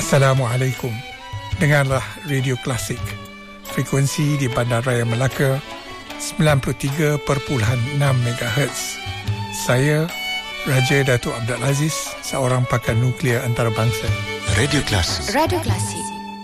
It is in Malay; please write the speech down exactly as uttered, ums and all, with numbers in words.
Assalamualaikum. Dengarlah Radio Klasik. Frekuensi di Bandaraya Melaka sembilan puluh tiga perpuluhan enam megahertz. Saya Raja Datuk Abdul Aziz, seorang pakar nuklear antarabangsa. Radio Klasik. Radio Klasik.